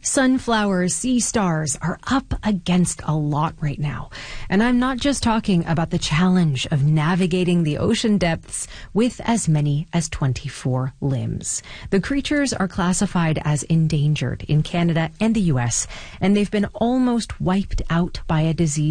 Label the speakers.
Speaker 1: Sunflowers, sea stars are up against a lot right now. And I'm not just talking about the challenge of navigating the ocean depths with as many as 24 limbs. The creatures are classified as endangered in Canada and the US, and they've been almost wiped out by a disease